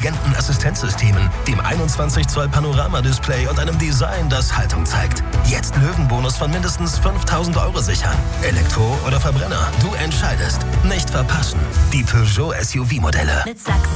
intelligenten Assistenzsystemen, dem 21 Zoll Panoramadisplay und einem Design, das Haltung zeigt. Jetzt Löwenbonus von mindestens 5.000 € sichern. Elektro oder Verbrenner? Du entscheidest. Nicht verpassen. Die Peugeot SUV-Modelle. Mit Sachsen